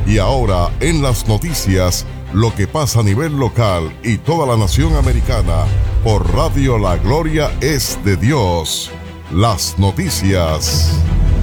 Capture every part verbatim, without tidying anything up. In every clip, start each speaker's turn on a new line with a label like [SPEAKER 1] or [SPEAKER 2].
[SPEAKER 1] Y ahora en las noticias, lo que pasa a nivel local y toda la nación americana por Radio La Gloria es de Dios. Las noticias.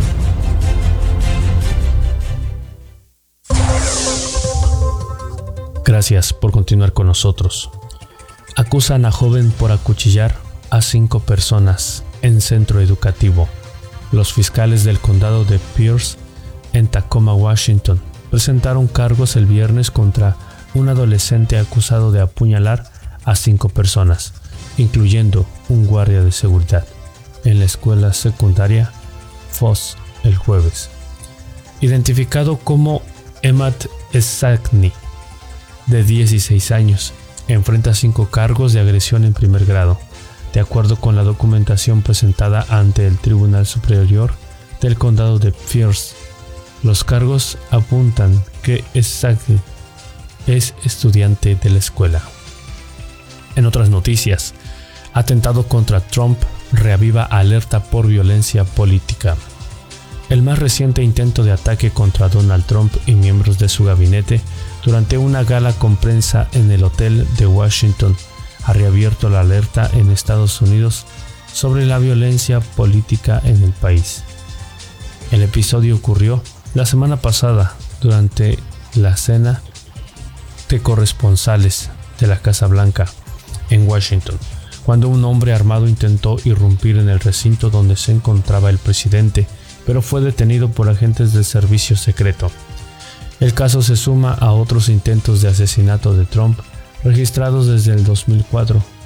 [SPEAKER 2] Gracias por continuar con nosotros. Acusan a joven por acuchillar a cinco personas en centro educativo. Los fiscales del condado de Pierce, en Tacoma, Washington, presentaron cargos el viernes contra un adolescente acusado de apuñalar a cinco personas, incluyendo un guardia de seguridad, en la escuela secundaria Foss el jueves. Identificado como Emmet Stachny, de dieciséis años, enfrenta cinco cargos de agresión en primer grado, de acuerdo con la documentación presentada ante el Tribunal Superior del Condado de Pierce. Los cargos apuntan que Stachny es estudiante de la escuela. En otras noticias, atentado contra Trump reaviva alerta por violencia política. El más reciente intento de ataque contra Donald Trump y miembros de su gabinete durante una gala con prensa en el hotel de Washington ha reabierto la alerta en Estados Unidos sobre la violencia política en el país. El episodio ocurrió la semana pasada durante la cena de corresponsales de la Casa Blanca en Washington, cuando un hombre armado intentó irrumpir en el recinto donde se encontraba el presidente, pero fue detenido por agentes del servicio secreto. El caso se suma a otros intentos de asesinato de Trump registrados desde el dos mil cuatro,